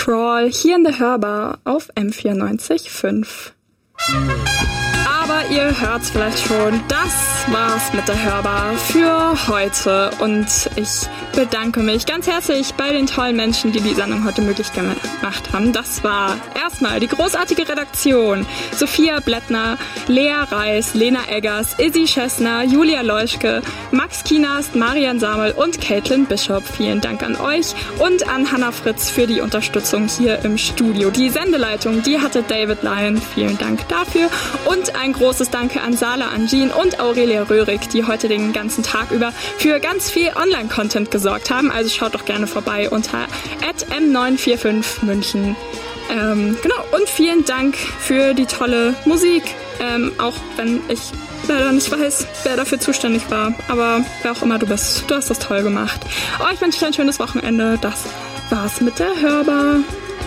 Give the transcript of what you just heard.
Crawl hier in der Hörbar auf M94.5. Aber ihr hört's vielleicht schon, das war's mit der Hörbar für heute und ich bedanke mich ganz herzlich bei den tollen Menschen, die die Sendung heute möglich gemacht haben. Das war erstmal die großartige Redaktion: Sophia Blättner, Lea Reis, Lena Eggers, Izzy Schessner, Julia Leuschke, Max Kienast, Marian Samuel und Caitlin Bishop. Vielen Dank an euch und an Hannah Fritz für die Unterstützung hier im Studio. Die Sendeleitung, die hatte David Lyon. Vielen Dank dafür und ein großes Danke an Sala Angin und Aurelia Röhrig, die heute den ganzen Tag über für ganz viel Online-Content gesorgt haben. Also schaut doch gerne vorbei unter @m945 München. Genau, und vielen Dank für die tolle Musik, auch wenn ich leider nicht weiß, wer dafür zuständig war, aber wer auch immer du bist, du hast das toll gemacht. Euch wünsche ich ein schönes Wochenende. Das war's mit der Hörbar.